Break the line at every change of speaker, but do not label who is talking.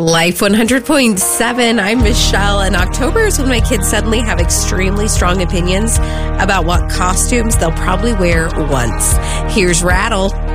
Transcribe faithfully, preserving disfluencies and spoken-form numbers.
Life one hundred point seven. I'm Michelle, and October is when my kids suddenly have extremely strong opinions about what costumes they'll probably wear once. Here's Rattle.